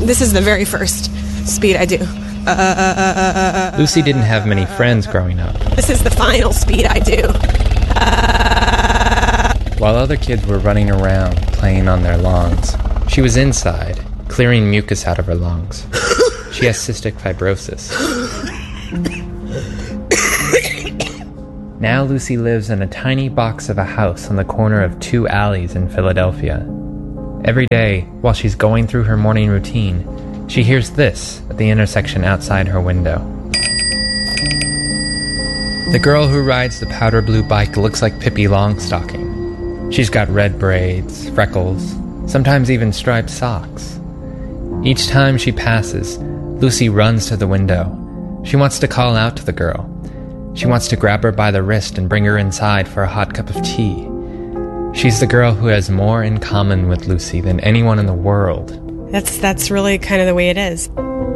This is the very first speed I do. Lucy didn't have many friends growing up. This is the final speed I do. While other kids were running around, playing on their lawns, she was inside, clearing mucus out of her lungs. She has cystic fibrosis. Now Lucy lives in a tiny box of a house on the corner of 2 alleys in Philadelphia. Every day, while she's going through her morning routine, she hears this at the intersection outside her window. The girl who rides the powder blue bike looks like Pippi Longstocking. She's got red braids, freckles, sometimes even striped socks. Each time she passes, Lucy runs to the window. She wants to call out to the girl. She wants to grab her by the wrist and bring her inside for a hot cup of tea. She's the girl who has more in common with Lucy than anyone in the world. That's really kind of the way it is.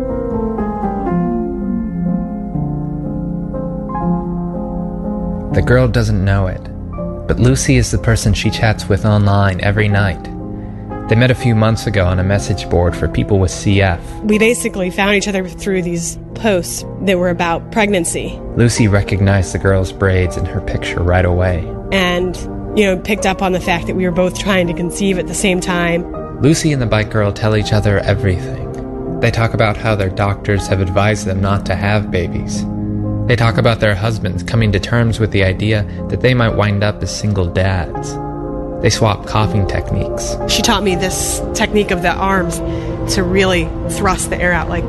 The girl doesn't know it, but Lucy is the person she chats with online every night. They met a few months ago on a message board for people with CF. We basically found each other through these posts that were about pregnancy. Lucy recognized the girl's braids in her picture right away. And, picked up on the fact that we were both trying to conceive at the same time. Lucy and the bike girl tell each other everything. They talk about how their doctors have advised them not to have babies. They talk about their husbands coming to terms with the idea that they might wind up as single dads. They swap coughing techniques. She taught me this technique of the arms to really thrust the air out like...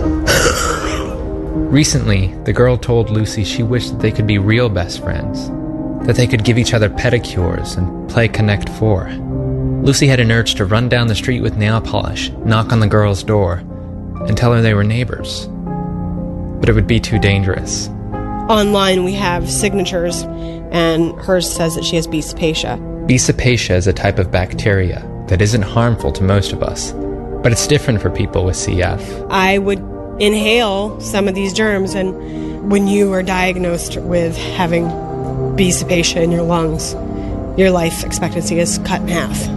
Recently, the girl told Lucy she wished that they could be real best friends, that they could give each other pedicures and play Connect 4. Lucy had an urge to run down the street with nail polish, knock on the girl's door, and tell her they were neighbors. But it would be too dangerous. Online we have signatures, and hers says that she has B. cepacia. B. cepacia is a type of bacteria that isn't harmful to most of us, but it's different for people with CF. I would inhale some of these germs, and when you are diagnosed with having B. cepacia in your lungs, your life expectancy is cut in half.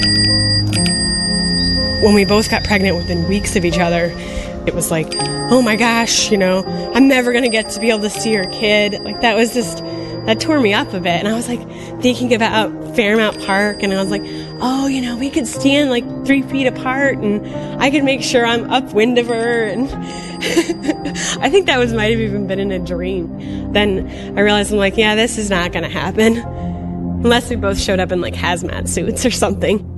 When we both got pregnant within weeks of each other, it was like, oh my gosh, I'm never going to get to be able to see your kid. Like, that tore me up a bit. And I was like thinking about Fairmount Park, and I was like, oh, we could stand like 3 feet apart, and I could make sure I'm upwind of her. And I think that might have even been in a dream. Then I realized, I'm like, yeah, this is not going to happen unless we both showed up in like hazmat suits or something.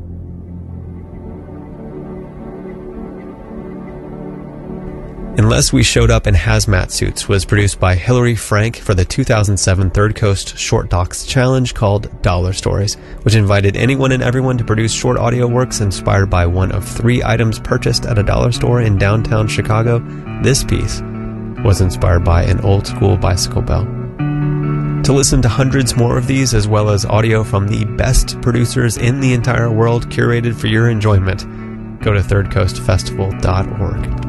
Unless We Showed Up in Hazmat Suits was produced by Hillary Frank for the 2007 Third Coast Short Docs Challenge called Dollar Stories, which invited anyone and everyone to produce short audio works inspired by one of 3 items purchased at a dollar store in downtown Chicago. This piece was inspired by an old-school bicycle bell. To listen to hundreds more of these, as well as audio from the best producers in the entire world curated for your enjoyment, go to thirdcoastfestival.org.